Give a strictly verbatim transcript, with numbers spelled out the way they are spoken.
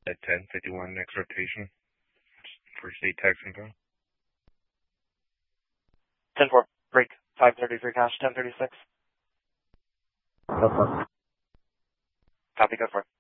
At ten fifty-one, next rotation for state tax info. ten four, break, five thirty-three cash, ten thirty-six. Go for it. Copy, go for it.